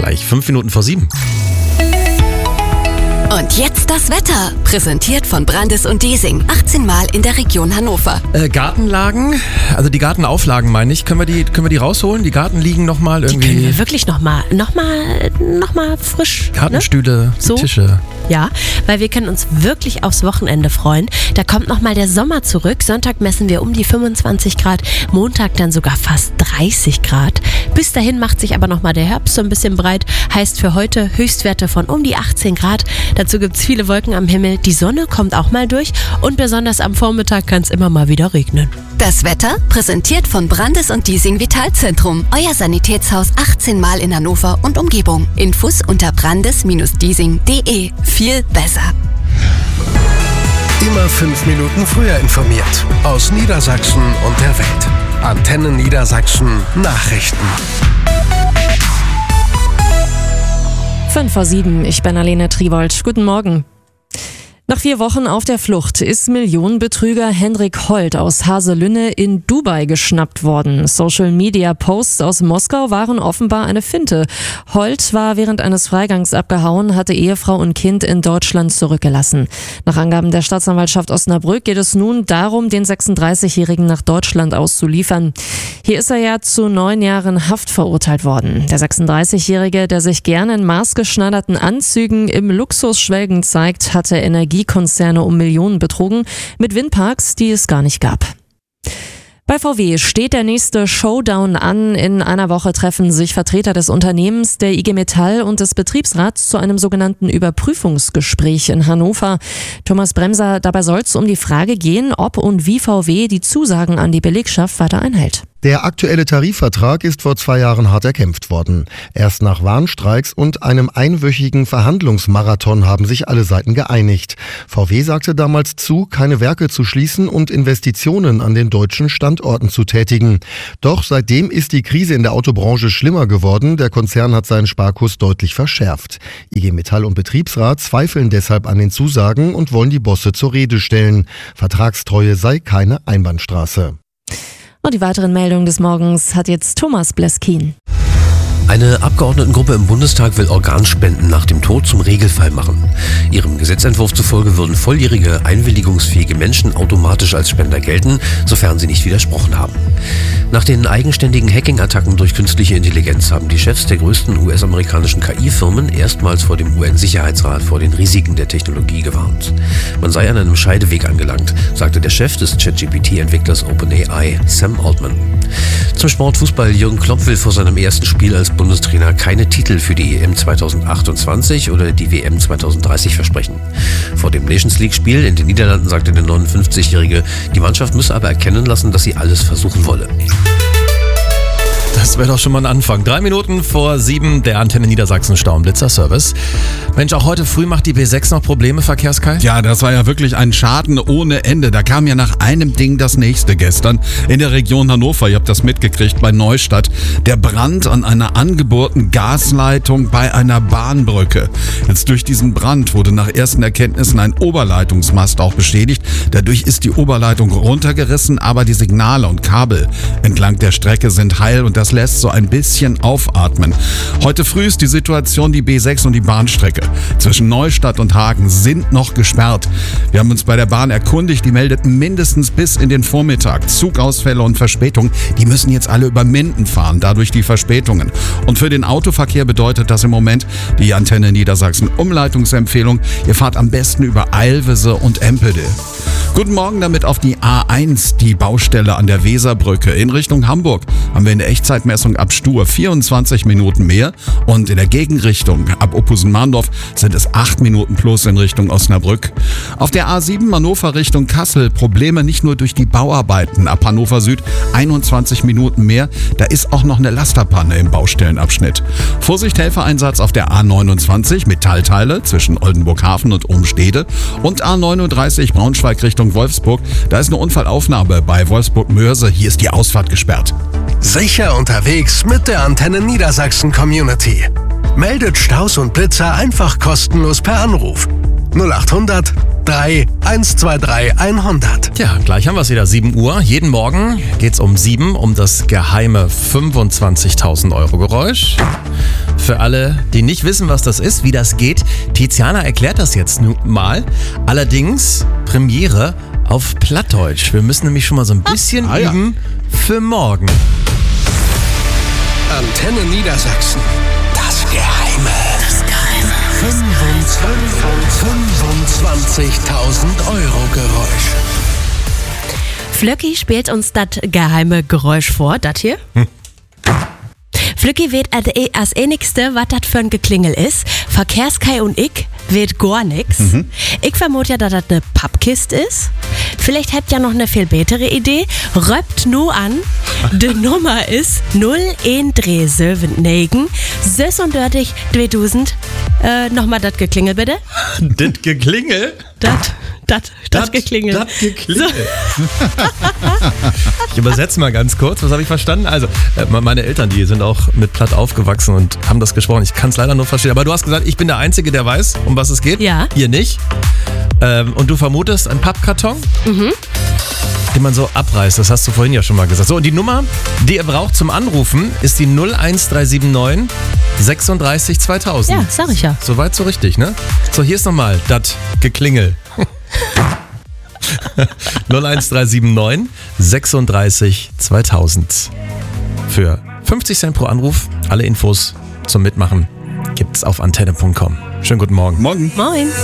gleich 5 Minuten vor 7. Und jetzt das Wetter, präsentiert von Brandes und Diesing, 18 Mal in der Region Hannover. Gartenlagen, also die Gartenauflagen meine ich, können wir die rausholen? Die Gartenliegen nochmal irgendwie? Die können wir wirklich nochmal frisch. Gartenstühle, ne? So? Tische. Ja, weil wir können uns wirklich aufs Wochenende freuen. Da kommt nochmal der Sommer zurück. Sonntag messen wir um die 25 Grad, Montag dann sogar fast 30 Grad. Bis dahin macht sich aber nochmal der Herbst so ein bisschen breit. Heißt für heute Höchstwerte von um die 18 Grad. Dazu gibt es viele Wolken am Himmel. Die Sonne kommt auch mal durch und besonders am Vormittag kann es immer mal wieder regnen. Das Wetter, präsentiert von Brandes und Diesing Vitalzentrum. Euer Sanitätshaus 18 Mal in Hannover und Umgebung. Infos unter brandes-diesing.de. Viel besser. Immer 5 Minuten früher informiert. Aus Niedersachsen und der Welt. Antenne Niedersachsen Nachrichten. 5:07, ich bin Alena Triwold. Guten Morgen. Nach 4 Wochen auf der Flucht ist Millionenbetrüger Henrik Holt aus Haselünne in Dubai geschnappt worden. Social-Media-Posts aus Moskau waren offenbar eine Finte. Holt war während eines Freigangs abgehauen, hatte Ehefrau und Kind in Deutschland zurückgelassen. Nach Angaben der Staatsanwaltschaft Osnabrück geht es nun darum, den 36-Jährigen nach Deutschland auszuliefern. Hier ist er ja zu 9 Jahren Haft verurteilt worden. Der 36-Jährige, der sich gerne in maßgeschneiderten Anzügen im Luxusschwelgen zeigt, hatte Energiekonzerne um Millionen betrogen mit Windparks, die es gar nicht gab. Bei VW steht der nächste Showdown an. In einer Woche treffen sich Vertreter des Unternehmens, der IG Metall und des Betriebsrats zu einem sogenannten Überprüfungsgespräch in Hannover. Thomas Bremser, dabei soll es um die Frage gehen, ob und wie VW die Zusagen an die Belegschaft weiter einhält. Der aktuelle Tarifvertrag ist vor 2 Jahren hart erkämpft worden. Erst nach Warnstreiks und einem einwöchigen Verhandlungsmarathon haben sich alle Seiten geeinigt. VW sagte damals zu, keine Werke zu schließen und Investitionen an den deutschen Standorten zu tätigen. Doch seitdem ist die Krise in der Autobranche schlimmer geworden. Der Konzern hat seinen Sparkurs deutlich verschärft. IG Metall und Betriebsrat zweifeln deshalb an den Zusagen und wollen die Bosse zur Rede stellen. Vertragstreue sei keine Einbahnstraße. Und die weiteren Meldungen des Morgens hat jetzt Thomas Bleskin. Eine Abgeordnetengruppe im Bundestag will Organspenden nach dem Tod zum Regelfall machen. Ihrem Gesetzentwurf zufolge würden volljährige, einwilligungsfähige Menschen automatisch als Spender gelten, sofern sie nicht widersprochen haben. Nach den eigenständigen Hacking-Attacken durch künstliche Intelligenz haben die Chefs der größten US-amerikanischen KI-Firmen erstmals vor dem UN-Sicherheitsrat vor den Risiken der Technologie gewarnt. Man sei an einem Scheideweg angelangt, sagte der Chef des ChatGPT-Entwicklers OpenAI, Sam Altman. Zum Sportfußball: Jürgen Klopp will vor seinem ersten Spiel als Bundestrainer keine Titel für die EM 2028 oder die WM 2030 versprechen. Vor dem Nations League-Spiel in den Niederlanden sagte der 59-Jährige, die Mannschaft müsse aber erkennen lassen, dass sie alles versuchen wolle. Das wäre doch schon mal ein Anfang. 3 Minuten vor 7, der Antenne Niedersachsen Stauenblitzer-Service. Mensch, auch heute früh macht die B6 noch Probleme, Verkehrskai? Ja, das war ja wirklich ein Schaden ohne Ende. Da kam ja nach einem Ding das nächste gestern in der Region Hannover. Ihr habt das mitgekriegt bei Neustadt. Der Brand an einer angebohrten Gasleitung bei einer Bahnbrücke. Jetzt durch diesen Brand wurde nach ersten Erkenntnissen ein Oberleitungsmast auch beschädigt. Dadurch ist die Oberleitung runtergerissen, aber die Signale und Kabel entlang der Strecke sind heil und das lässt so ein bisschen aufatmen. Heute früh ist die Situation, die B6 und die Bahnstrecke zwischen Neustadt und Hagen sind noch gesperrt. Wir haben uns bei der Bahn erkundigt, die meldet mindestens bis in den Vormittag Zugausfälle und Verspätungen. Die müssen jetzt alle über Minden fahren, dadurch die Verspätungen. Und für den Autoverkehr bedeutet das im Moment die Antenne Niedersachsen Umleitungsempfehlung. Ihr fahrt am besten über Eilwisse und Empelde. Guten Morgen damit auf die A1, die Baustelle an der Weserbrücke. In Richtung Hamburg haben wir in der Echtzeitmessung ab Stur 24 Minuten mehr und in der Gegenrichtung ab Oppusen-Mahndorf sind es 8 Minuten plus in Richtung Osnabrück. Auf der A7 Hannover Richtung Kassel Probleme nicht nur durch die Bauarbeiten. Ab Hannover Süd 21 Minuten mehr. Da ist auch noch eine Lasterpanne im Baustellenabschnitt. Vorsicht, Helfereinsatz auf der A29 Metallteile zwischen Oldenburg-Hafen und Umstede und A39 Braunschweig Richtung Wolfsburg. Da ist eine Unfallaufnahme bei Wolfsburg-Mörse. Hier ist die Ausfahrt gesperrt. Sicher unterwegs mit der Antenne Niedersachsen Community. Meldet Staus und Blitzer einfach kostenlos per Anruf. 0800 3 123 100. Ja, gleich haben wir es wieder, 7 Uhr. Jeden Morgen geht's um 7 um das geheime 25.000 € Geräusch. Für alle, die nicht wissen, was das ist, wie das geht, Tiziana erklärt das jetzt nun mal. Allerdings Premiere auf Plattdeutsch. Wir müssen nämlich schon mal so ein bisschen üben für morgen. Antenne Niedersachsen. Das Geheime. 25.000 Euro Geräusch. Flöcki spielt uns das geheime Geräusch vor, das hier. Flöcki weet als enigste, was das für ein Geklingel ist. Verkehrskai und ich weet gar nix. Ich vermute ja, dass das eine Pappkiste ist. Vielleicht habt ihr ja noch eine viel bessere Idee. Röpt nur an. Die Nummer ist 0137 36 2000. Nochmal das Geklingel bitte. Das Geklingel? Das Geklingel. Das Geklingel. Ich übersetze mal ganz kurz, was habe ich verstanden? Also, meine Eltern, die sind auch mit Platt aufgewachsen und haben das gesprochen. Ich kann es leider nur verstehen. Aber du hast gesagt, ich bin der Einzige, der weiß, um was es geht. Ja. Ihr nicht. Und du vermutest einen Pappkarton, den man so abreißt. Das hast du vorhin ja schon mal gesagt. So, und die Nummer, die ihr braucht zum Anrufen, ist die 01379 36 2000. Ja, sag ich ja. Soweit so richtig, ne? So, hier ist nochmal das Geklingel. 01379 36 2000. Für 50 Cent pro Anruf. Alle Infos zum Mitmachen gibt's auf antenne.com. Schönen guten Morgen. Morgen. Moin.